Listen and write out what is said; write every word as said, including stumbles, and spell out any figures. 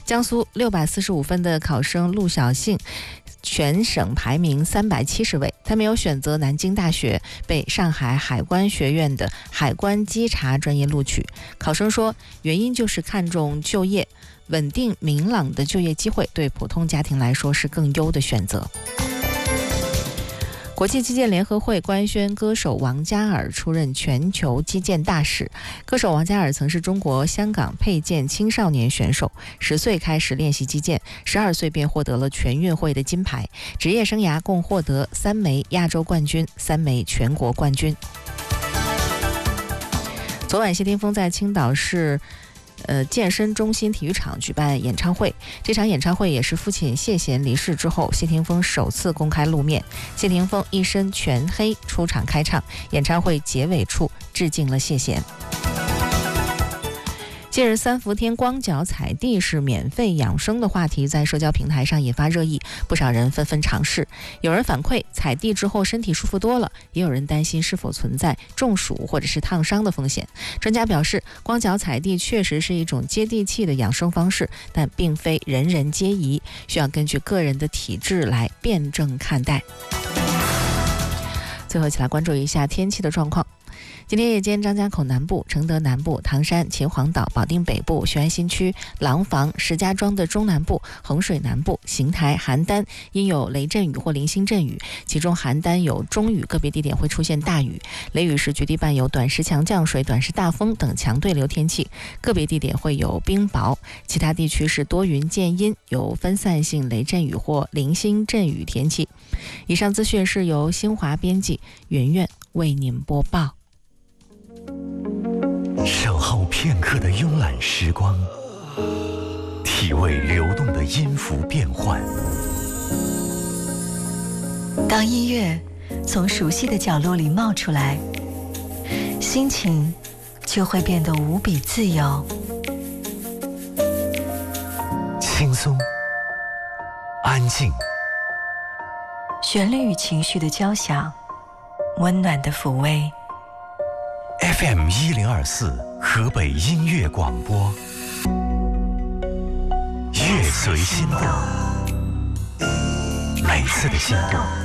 江苏六百四十五分的考生陆小信，全省排名三百七十位，他没有选择南京大学，被上海海关学院的海关稽查专业录取。考生说，原因就是看重就业，稳定明朗的就业机会对普通家庭来说是更优的选择。国际击剑联合会官宣歌手王嘉尔出任全球击剑大使。歌手王嘉尔曾是中国香港佩剑青少年选手，十岁开始练习击剑，十二岁便获得了全运会的金牌，职业生涯共获得三枚亚洲冠军、三枚全国冠军。昨晚谢霆锋在青岛市呃，健身中心体育场举办演唱会，这场演唱会也是父亲谢贤离世之后，谢霆锋首次公开露面。谢霆锋一身全黑出场开唱，演唱会结尾处致敬了谢贤。近日，三伏天光脚踩地是免费养生的话题在社交平台上引发热议，不少人纷纷尝试。有人反馈踩地之后身体舒服多了，也有人担心是否存在中暑或者是烫伤的风险。专家表示，光脚踩地确实是一种接地气的养生方式，但并非人人皆宜，需要根据个人的体质来辩证看待。最后，一起来关注一下天气的状况。今天夜间，张家口南部、承德南部、唐山、秦皇岛、保定北部、雄安新区、廊坊、石家庄的中南部、衡水南部、邢台、邯郸因有雷阵雨或零星阵雨，其中邯郸有中雨，个别地点会出现大雨。雷雨时局地伴有短时强降水、短时大风等强对流天气，个别地点会有冰雹。其他地区是多云见阴，有分散性雷阵雨或零星阵雨天气。以上资讯是由新华编辑圆圆为您播报。 守候片刻的慵懒时光，体味流动的音符变换。 当音乐从熟悉的角落里冒出来，心情就会变得无比自由。 轻松，安静， 旋律与情绪的交响，温暖的抚慰。 F M 一零二四河北音乐广播，乐随心动，每次的心动